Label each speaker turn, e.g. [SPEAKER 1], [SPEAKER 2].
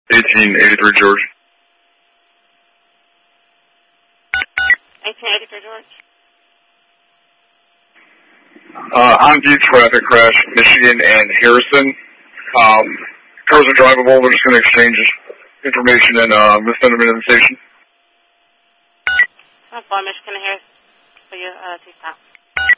[SPEAKER 1] 1883 George.
[SPEAKER 2] 1883 George.
[SPEAKER 1] On view traffic crash, Michigan and Harrison. Cars are drivable. We're just going to exchange information and sentiment in the station.
[SPEAKER 2] 4 Michigan and Harrison for your T-stop.